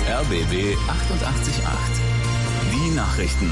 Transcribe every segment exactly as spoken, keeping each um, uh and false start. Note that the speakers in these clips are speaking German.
R B B achtundachtzig Komma acht. Die Nachrichten.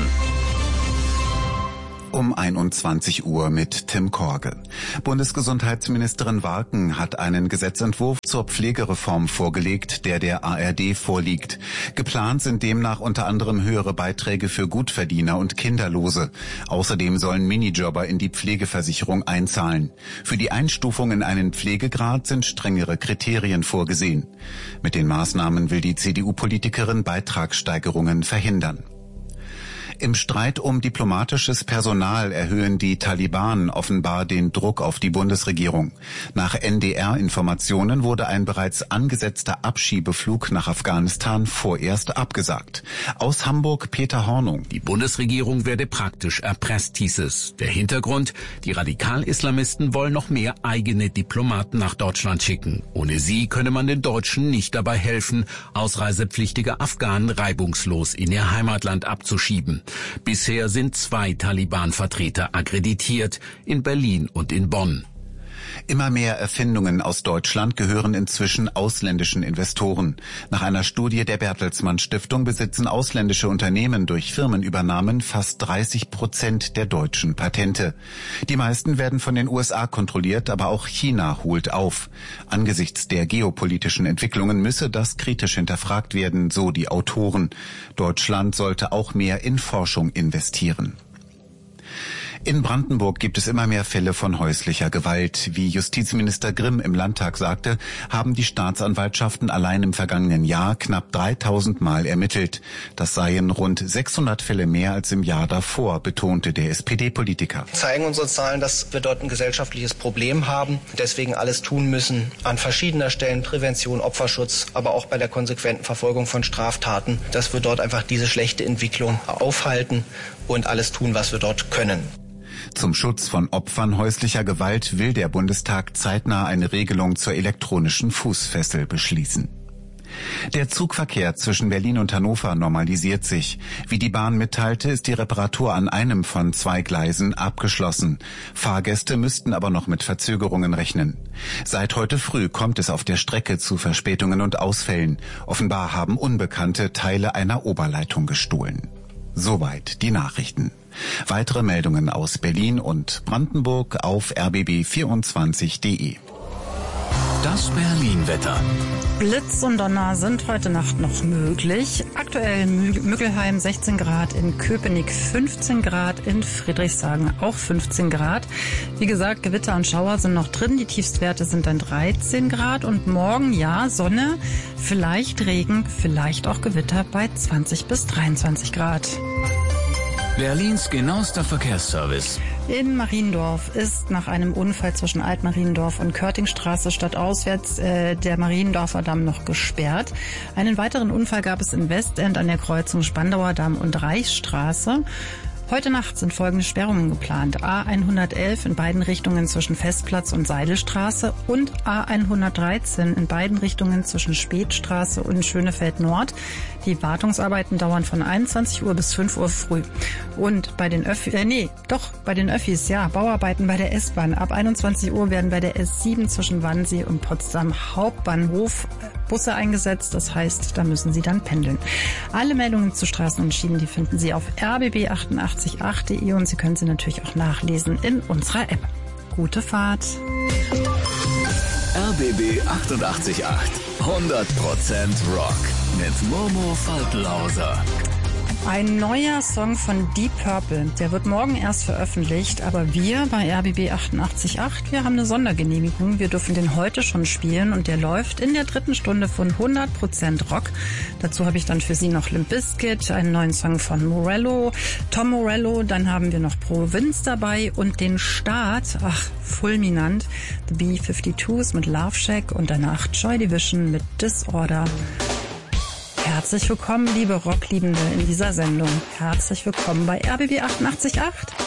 Um einundzwanzig Uhr mit Tim Korge. Bundesgesundheitsministerin Warken hat einen Gesetzentwurf zur Pflegereform vorgelegt, der der A R D vorliegt. Geplant sind demnach unter anderem höhere Beiträge für Gutverdiener und Kinderlose. Außerdem sollen Minijobber in die Pflegeversicherung einzahlen. Für die Einstufung in einen Pflegegrad sind strengere Kriterien vorgesehen. Mit den Maßnahmen will die C D U-Politikerin Beitragssteigerungen verhindern. Im Streit um diplomatisches Personal erhöhen die Taliban offenbar den Druck auf die Bundesregierung. Nach N D R-Informationen wurde ein bereits angesetzter Abschiebeflug nach Afghanistan vorerst abgesagt. Aus Hamburg Peter Hornung. Die Bundesregierung werde praktisch erpresst, hieß es. Der Hintergrund: Die Radikal-Islamisten wollen noch mehr eigene Diplomaten nach Deutschland schicken. Ohne sie könne man den Deutschen nicht dabei helfen, ausreisepflichtige Afghanen reibungslos in ihr Heimatland abzuschieben. Bisher sind zwei Taliban-Vertreter akkreditiert, in Berlin und in Bonn. Immer mehr Erfindungen aus Deutschland gehören inzwischen ausländischen Investoren. Nach einer Studie der Bertelsmann Stiftung besitzen ausländische Unternehmen durch Firmenübernahmen fast dreißig Prozent der deutschen Patente. Die meisten werden von den U S A kontrolliert, aber auch China holt auf. Angesichts der geopolitischen Entwicklungen müsse das kritisch hinterfragt werden, so die Autoren. Deutschland sollte auch mehr in Forschung investieren. In Brandenburg gibt es immer mehr Fälle von häuslicher Gewalt. Wie Justizminister Grimm im Landtag sagte, haben die Staatsanwaltschaften allein im vergangenen Jahr knapp dreitausend Mal ermittelt. Das seien rund sechshundert Fälle mehr als im Jahr davor, betonte der S P D-Politiker. Zeigen unsere Zahlen, dass wir dort ein gesellschaftliches Problem haben, deswegen alles tun müssen an verschiedener Stellen, Prävention, Opferschutz, aber auch bei der konsequenten Verfolgung von Straftaten, dass wir dort einfach diese schlechte Entwicklung aufhalten und alles tun, was wir dort können. Zum Schutz von Opfern häuslicher Gewalt will der Bundestag zeitnah eine Regelung zur elektronischen Fußfessel beschließen. Der Zugverkehr zwischen Berlin und Hannover normalisiert sich. Wie die Bahn mitteilte, ist die Reparatur an einem von zwei Gleisen abgeschlossen. Fahrgäste müssten aber noch mit Verzögerungen rechnen. Seit heute früh kommt es auf der Strecke zu Verspätungen und Ausfällen. Offenbar haben Unbekannte Teile einer Oberleitung gestohlen. Soweit die Nachrichten. Weitere Meldungen aus Berlin und Brandenburg auf r b b vierundzwanzig punkt de. Das Berlin-Wetter. Blitz und Donner sind heute Nacht noch möglich. Aktuell Müggelheim sechzehn Grad, in Köpenick fünfzehn Grad, in Friedrichshagen auch fünfzehn Grad. Wie gesagt, Gewitter und Schauer sind noch drin. Die Tiefstwerte sind dann dreizehn Grad. Und morgen, ja, Sonne, vielleicht Regen, vielleicht auch Gewitter bei zwanzig bis dreiundzwanzig Grad. Berlins genauester Verkehrsservice. In Mariendorf ist nach einem Unfall zwischen Altmariendorf und Körtingstraße stadtauswärts äh, der Mariendorfer Damm noch gesperrt. Einen weiteren Unfall gab es in Westend an der Kreuzung Spandauer Damm und Reichsstraße. Heute Nacht sind folgende Sperrungen geplant. A hundertelf in beiden Richtungen zwischen Festplatz und Seidelstraße und A hundertdreizehn in beiden Richtungen zwischen Spätstraße und Schönefeld Nord. Die Wartungsarbeiten dauern von einundzwanzig Uhr bis fünf Uhr früh. Und bei den Öffis, äh, nee, doch, bei den Öffis, ja, Bauarbeiten bei der S-Bahn. Ab einundzwanzig Uhr werden bei der S sieben zwischen Wannsee und Potsdam Hauptbahnhof Busse eingesetzt. Das heißt, da müssen Sie dann pendeln. Alle Meldungen zu Straßen und Schienen, die finden Sie auf r b b achtundachtzig Punkt acht punkt de und Sie können sie natürlich auch nachlesen in unserer App. Gute Fahrt. R B B achtundachtzig Komma acht. hundert Prozent Rock. Mit Momo Faltlauser. Ein neuer Song von Deep Purple, der wird morgen erst veröffentlicht, aber wir bei R B B achtundachtzig Komma acht, wir haben eine Sondergenehmigung, wir dürfen den heute schon spielen und der läuft in der dritten Stunde von hundert Prozent Rock. Dazu habe ich dann für Sie noch Limp Bizkit, einen neuen Song von Morello, Tom Morello, dann haben wir noch Provinz dabei und den Start, ach, fulminant, The B zweiundfünfzig mit Love Shack und danach Joy Division mit Disorder. Herzlich willkommen, liebe Rockliebende in dieser Sendung. Herzlich willkommen bei R B B achtundachtzig Komma acht.